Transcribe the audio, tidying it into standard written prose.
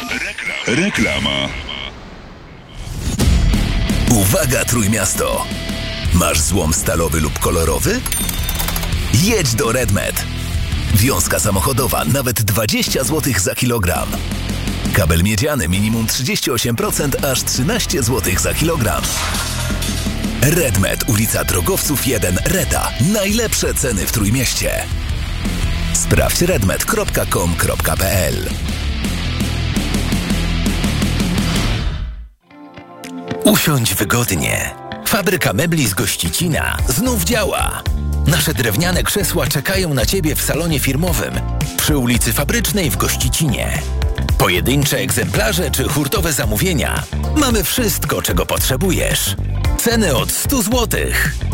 Reklama. Uwaga Trójmiasto! Masz złom stalowy lub kolorowy? Jedź do RedMed. Wiązka samochodowa nawet 20 zł za kilogram. Kabel miedziany minimum 38%, aż 13 zł za kilogram. RedMed, ulica Drogowców 1, Reda. Najlepsze ceny w Trójmieście. Sprawdź redmed.com.pl. Usiądź wygodnie. Fabryka mebli z Gościcina znów działa. Nasze drewniane krzesła czekają na Ciebie w salonie firmowym przy ulicy Fabrycznej w Gościcinie. Pojedyncze egzemplarze czy hurtowe zamówienia. Mamy wszystko, czego potrzebujesz. Ceny od 100 zł.